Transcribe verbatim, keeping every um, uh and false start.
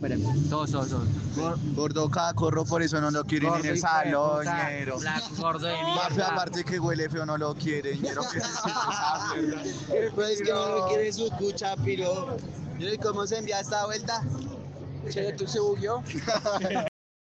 Esperen, todos, todos, todos. Gor- Gordo cacorro, por eso no lo quieren gordo en el hijo de salón, puta, ñero. flaco, gordo de Más feo, mierda. aparte que huele feo, no lo quieren, ñero. ¿Qué es esa mierda? Pues que no lo quiere su cucha, piro. ¿Y cómo se envía esta vuelta? Che, ¿tú se bugueó?